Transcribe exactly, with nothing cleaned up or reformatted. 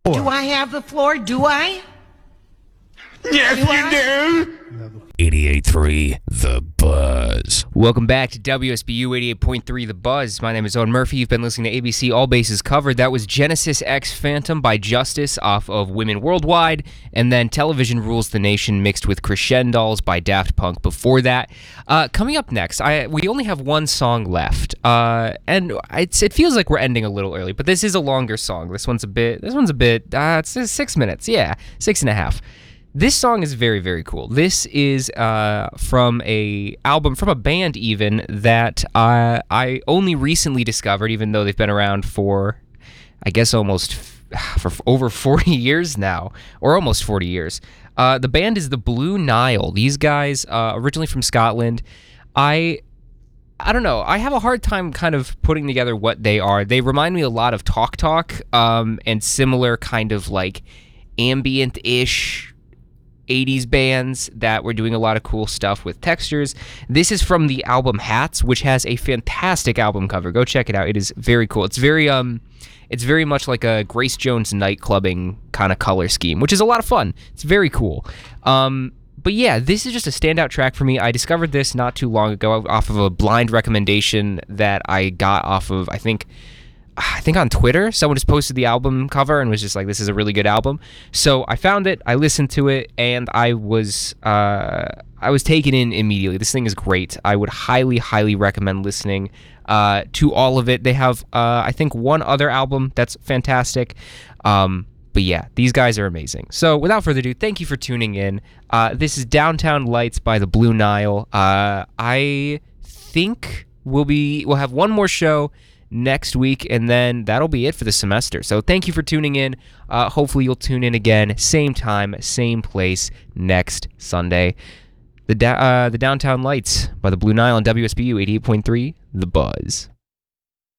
Do I have the floor? Do I? Yes, Do you I? do. eighty-eight point three The Buzz. Welcome back to W S B U eighty-eight point three The Buzz. My name is Owen Murphy. You've been listening to A B C All Bases Covered. That was Genesis X Phantom by Justice off of Women Worldwide, and then Television Rules the Nation mixed with Crescendolls by Daft Punk before that. Uh, coming up next, I we only have one song left, uh, and it's, it feels like we're ending a little early, but this is a longer song. This one's a bit, this one's a bit, uh, it's six minutes, yeah, six and a half. This song is very, very cool. This is uh, from a album, from a band even, that uh, I only recently discovered, even though they've been around for, I guess, almost f- for over forty years now, or almost forty years. Uh, the band is the Blue Nile. These guys, uh, originally from Scotland, I... I don't know. I have a hard time kind of putting together what they are. They remind me a lot of Talk Talk um, and similar kind of like ambient-ish eighties bands that were doing a lot of cool stuff with textures. This is from the album Hats, which has a fantastic album cover. Go check it out. It is very cool. It's very um it's very much like a Grace Jones nightclubbing kind of color scheme, which is a lot of fun. It's very cool. Um but yeah, this is just a standout track for me. I discovered this not too long ago off of a blind recommendation that I got off of, I think I think on Twitter, someone just posted the album cover and was just like, this is a really good album. So I found it, I listened to it, and I was uh, I was taken in immediately. This thing is great. I would highly, highly recommend listening uh, to all of it. They have, uh, I think, one other album that's fantastic. Um, but yeah, these guys are amazing. So without further ado, thank you for tuning in. Uh, this is Downtown Lights by the Blue Nile. Uh, I think we'll be we'll have one more show next week, and then that'll be it for the semester. So thank you for tuning in. Uh, hopefully you'll tune in again, same time, same place, next Sunday. The da- uh, the Downtown Lights by the Blue Nile on W S B U eighty-eight point three The Buzz.